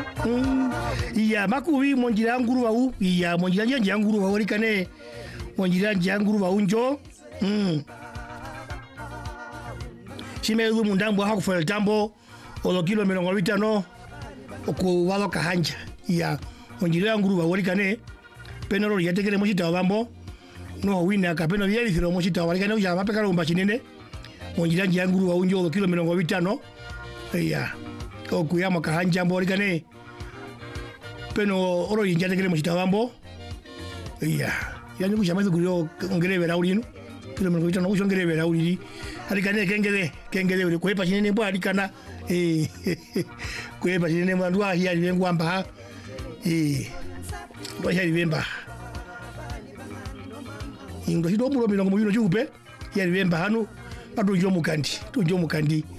iya makuvi monjira nguruva u iya monjira njia nguruva orikane monjira njia nguruva unjo Chimezu mundambo hakufanya tambo olo kilo 50 okuwalo kahanja ya monjira nguruva orikane penoro yatekele mochita bambo no wina kapeno byeli thiro mochita orikane uja mapeka lumba chinene monjira njia nguruva unjo olo kilo 50 iya okuyama kahanja orikane peno oro yinjate kele mochita bambo iya yani kushamaze kuyo ngerevera ulino kilo 50 no kushongerevera uliri alikane kengele uli kwepa chinene bwa alikana kwepa chinene mwandu ahi ali ngwamba ndo yali bemba ingo hido mulo milongo mubino chupe yali bemba hanu ado jo mukandi